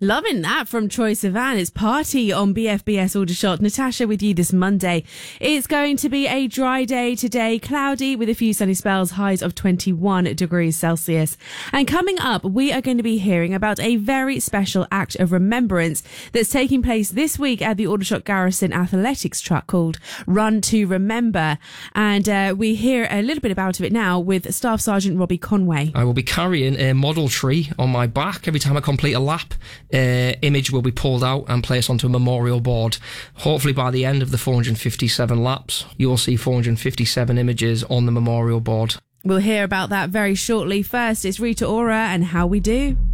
Loving that from Troye Sivan. It's party on BFBS Aldershot. Natasha with you this Monday. It's going to be a dry day today, cloudy with a few sunny spells, highs of 21 degrees Celsius. And coming up, we are going to be hearing about a very special act of remembrance that's taking place this week at the Aldershot Garrison Athletics Track called Run to Remember. And we hear a little bit about it now with Staff Sergeant Robbie Conway. I will be carrying a model tree on my back every time I complete a lap. Image will be pulled out and placed onto a memorial board. Hopefully by the end of the 457 laps, you'll see 457 images on the memorial board. We'll hear about that very shortly. First, it's Rita Ora and How We Do.